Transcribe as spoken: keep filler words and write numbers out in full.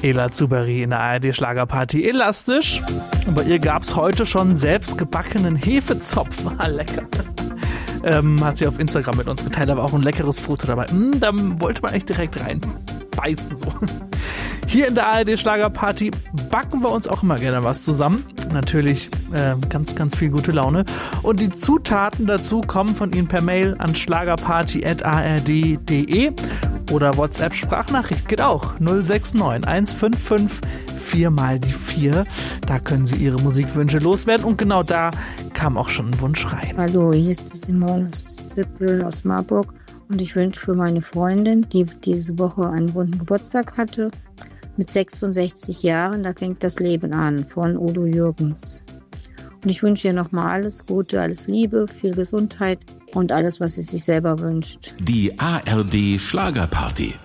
Ela Zuberi in der A R D Schlagerparty. Elastisch. Und bei ihr gab es heute schon selbstgebackenen Hefezopf. War lecker. Ähm, hat sie auf Instagram mit uns geteilt, aber auch ein leckeres Foto dabei. Mm, da wollte man echt direkt reinbeißen so. Hier in der A R D Schlagerparty backen wir uns auch immer gerne was zusammen. Natürlich äh, ganz, ganz viel gute Laune. Und die Zutaten dazu kommen von Ihnen per Mail an schlagerparty at a r d punkt d e oder WhatsApp-Sprachnachricht geht auch. null sechs neun eins fünf fünf vier mal die vier. Da können Sie Ihre Musikwünsche loswerden. Und genau da kam auch schon ein Wunsch rein. Hallo, hier ist die Simone Sippel aus Marburg. Und ich wünsche für meine Freundin, die diese Woche einen runden Geburtstag hatte, mit sechsundsechzig Jahren, da fängt das Leben an, von Udo Jürgens. Und ich wünsche ihr nochmal alles Gute, alles Liebe, viel Gesundheit und alles, was sie sich selber wünscht. Die A R D Schlagerparty.